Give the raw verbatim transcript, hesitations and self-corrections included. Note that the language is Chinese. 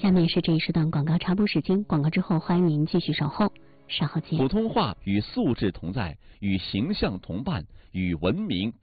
下面是这一时段广告插播时间，广告之后欢迎您继续守候，稍后见。 普通话与素质同在，与形象同伴，与文明